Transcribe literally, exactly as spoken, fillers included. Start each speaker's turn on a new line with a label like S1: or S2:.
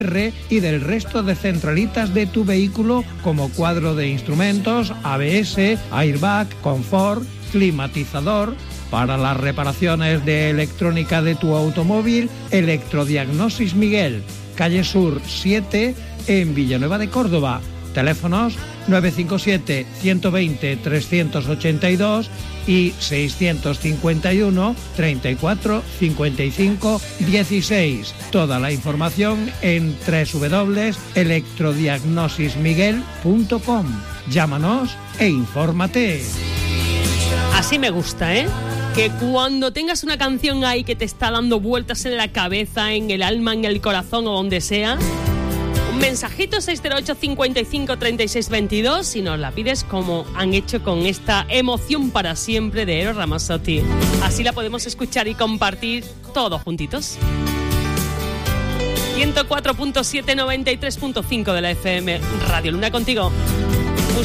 S1: y del resto de centralitas de tu vehículo, como cuadro de instrumentos, A B S, airbag, confort, climatizador. Para las reparaciones de electrónica de tu automóvil, Electrodiagnosis Miguel, calle Sur siete, en Villanueva de Córdoba. Teléfonos nueve cinco siete, uno dos cero, tres ocho dos y seiscientos cincuenta y uno, treinta y cuatro, cincuenta y cinco, dieciséis. Toda la información en doble u doble u doble punto electrodiagnosis miguel punto com. Llámanos e infórmate.
S2: Así me gusta, ¿eh? Que cuando tengas una canción ahí que te está dando vueltas en la cabeza, en el alma, en el corazón o donde sea, un mensajito seis cero ocho, cincuenta y cinco, treinta y seis, veintidós y nos la pides como han hecho con esta Emoción para siempre de Eros Ramazzotti. Así la podemos escuchar y compartir todos juntitos. ciento cuatro punto siete, noventa y tres punto cinco de la F M, Radio Luna contigo.